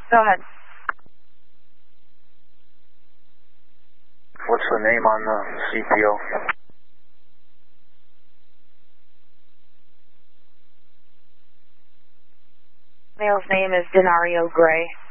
Go ahead. What's the name on the CPO? Male's name is Denario Gray.